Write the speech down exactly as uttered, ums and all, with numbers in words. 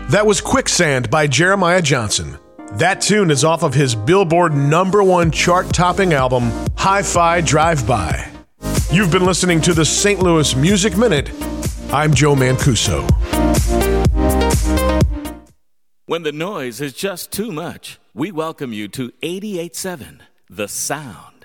That was Quicksand by Jeremiah Johnson. That tune is off of his Billboard number one chart-topping album, Hi-Fi Drive-By. You've been listening to the Saint Louis Music Minute. I'm Joe Mancuso. When the noise is just too much, we welcome you to eighty-eight point seven, The Sound.